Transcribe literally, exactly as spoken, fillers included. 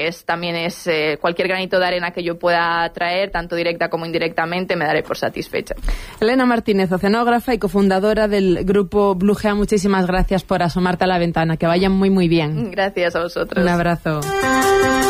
pues también es eh, cualquier granito de arena que yo pueda traer, tanto directa como indirectamente, me daré por satisfecha. Elena Martínez, oceanógrafa y cofundadora del grupo Blugea, muchísimas gracias por asomarte a la ventana. Que vayan muy, muy bien. Gracias a vosotros. Un abrazo.